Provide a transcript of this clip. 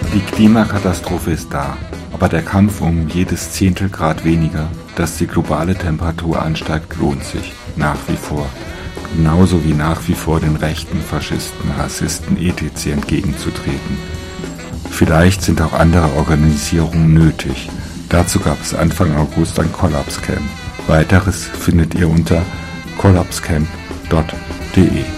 Die Klimakatastrophe ist da, aber der Kampf um jedes Zehntelgrad weniger, dass die globale Temperatur ansteigt, lohnt sich nach wie vor. Genauso wie nach wie vor den Rechten, Faschisten, Rassisten etc. entgegenzutreten. Vielleicht sind auch andere Organisierungen nötig. Dazu gab es Anfang August ein Kollapscamp. Weiteres findet ihr unter kollapscamp.de.